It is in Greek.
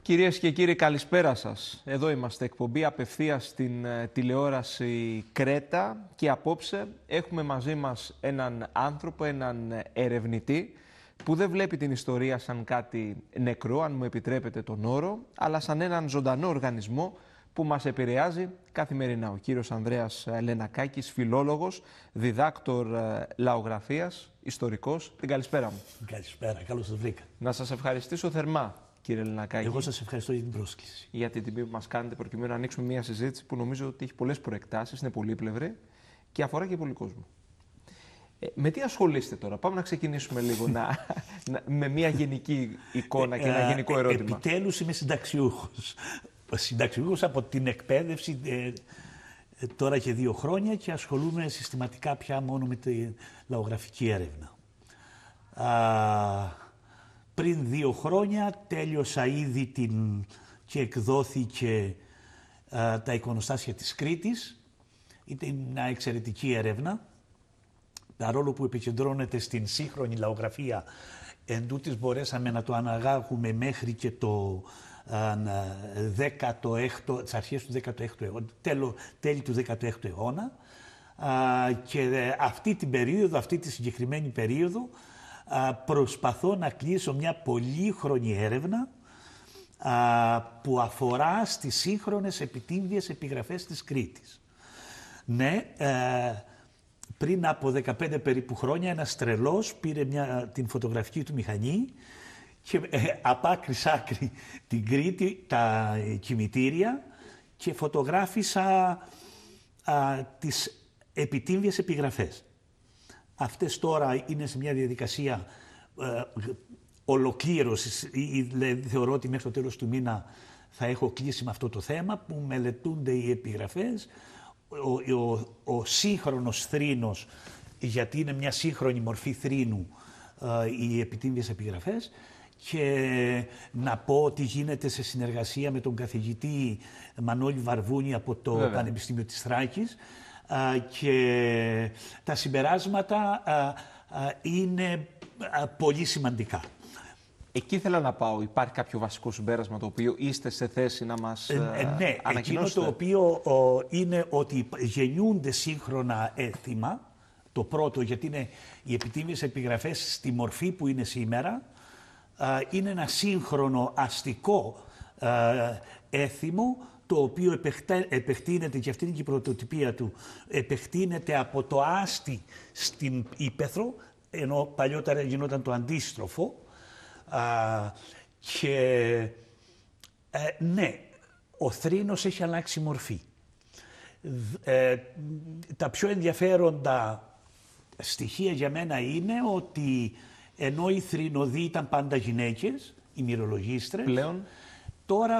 Κυρίες και κύριοι, καλησπέρα σας. Εδώ είμαστε, εκπομπή απευθείας στην τηλεόραση Κρέτα και απόψε έχουμε μαζί μας έναν άνθρωπο, έναν ερευνητή που δεν βλέπει την ιστορία σαν κάτι νεκρό, αν μου επιτρέπετε τον όρο, αλλά σαν έναν ζωντανό οργανισμό που μας επηρεάζει καθημερινά. Ο κύριος Ανδρέας Λενακάκης, φιλόλογος, διδάκτορ λαογραφίας, ιστορικός. Την καλησπέρα μου. Καλησπέρα, καλώς σας βρήκα. Να σας ευχαριστήσω θερμά, κύριε Λενακάκη. Εγώ σας ευχαριστώ για την πρόσκληση. Για την τιμή που μας κάνετε προκειμένου να ανοίξουμε μια συζήτηση που νομίζω ότι έχει πολλές προεκτάσεις, είναι πολύπλευρη και αφορά και πολύ κόσμο. Με τι ασχολείστε τώρα? Πάμε να ξεκινήσουμε λίγο με μια γενική εικόνα και ένα γενικό ερώτημα. Επιτέλους είμαι συνταξιούχος. Συνταξιούχος από την εκπαίδευση τώρα και 2 χρόνια και ασχολούμαι συστηματικά πια μόνο με τη λαογραφική έρευνα. Πριν 2 χρόνια τέλειωσα ήδη και εκδόθηκε τα εικονοστάσια της Κρήτης. Ήταν μια εξαιρετική έρευνα. Παρόλο που επικεντρώνεται στην σύγχρονη λαογραφία, εντούτοις μπορέσαμε να το αναγάγουμε μέχρι και το 16ο, τις αρχές του 16ου αιώνα, τέλη του 16ου αιώνα. Και αυτή την περίοδο, αυτή τη συγκεκριμένη περίοδο, προσπαθώ να κλείσω μια πολύχρονη έρευνα που αφορά στις σύγχρονες επιτύμβιες επιγραφές της Κρήτης. Ναι, πριν από 15 περίπου χρόνια ένας τρελός πήρε την φωτογραφική του μηχανή και απ' άκρη σ' άκρη την Κρήτη, τα κημητήρια, και φωτογράφησα τις επιτύμβιες επιγραφές. Αυτές τώρα είναι σε μια διαδικασία ολοκλήρωσης, δηλαδή θεωρώ ότι μέχρι το τέλος του μήνα θα έχω κλείσει με αυτό το θέμα, που μελετούνται οι επιγραφές, ο σύγχρονος θρήνος, γιατί είναι μια σύγχρονη μορφή θρήνου οι επιτύμβιες επιγραφές, και να πω ότι γίνεται σε συνεργασία με τον καθηγητή Μανώλη Βαρβούνη από το Πανεπιστήμιο της Θράκης, και τα συμπεράσματα είναι πολύ σημαντικά. Εκεί ήθελα να πάω. Υπάρχει κάποιο βασικό συμπέρασμα το οποίο είστε σε θέση να μας ναι, ανακοινώσετε? Εκείνο το οποίο είναι ότι γεννιούνται σύγχρονα έθιμα. Το πρώτο, γιατί είναι οι επιτύμβιες επιγραφές στη μορφή που είναι σήμερα, είναι ένα σύγχρονο αστικό έθιμο, το οποίο επεκτείνεται, και αυτή είναι και η πρωτοτυπία του, επεκτείνεται από το Άστι στην Ύπαιθρο, ενώ παλιότερα γινόταν το αντίστροφο. Και ναι, ο θρήνος έχει αλλάξει μορφή. Τα πιο ενδιαφέροντα στοιχεία για μένα είναι ότι ενώ οι θρηνοδοί ήταν πάντα γυναίκες, οι μυρολογίστρες, πλέον τώρα